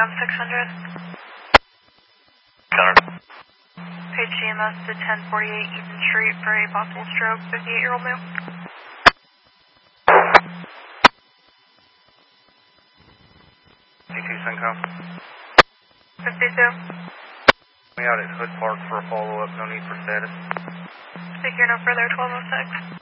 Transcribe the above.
on 600. Connor. Page CMS to 1048 Eaton Street for a possible stroke, 58-year-old male. T2 Syncom. 52. We out at Hood Park for a follow-up, no need for status. Speak here no further, 1206.